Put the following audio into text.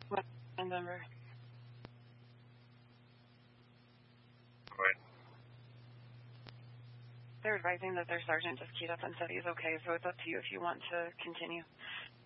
What in Denver? Right. They're advising that their sergeant just keyed up and said he's okay, so it's up to you if you want to continue.